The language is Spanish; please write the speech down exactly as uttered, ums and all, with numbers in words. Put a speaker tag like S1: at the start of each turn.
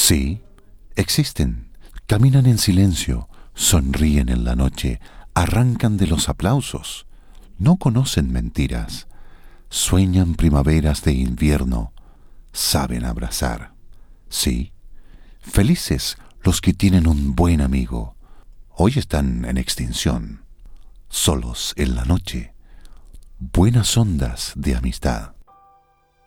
S1: Sí, existen. Caminan en silencio, sonríen en la noche, arrancan de los aplausos. No conocen mentiras. Sueñan primaveras de invierno. Saben abrazar. Sí, felices los que tienen un buen amigo. Hoy están en extinción. Solos en la noche. Buenas ondas de amistad.